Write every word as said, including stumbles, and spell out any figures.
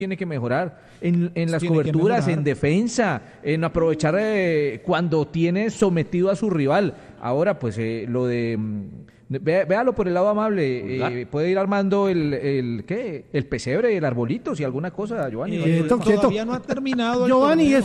tiene que mejorar en, en las Tiene que coberturas, mejorar. en defensa, en aprovechar eh, cuando tiene sometido a su rival. Ahora, pues eh, lo de... mm, Ve, véalo por el lado amable, eh, puede ir armando el, el, ¿qué? El pesebre, el arbolito, si alguna cosa, Giovanni. Eh, no hay problema. todavía no ha terminado el Giovanni, torneo.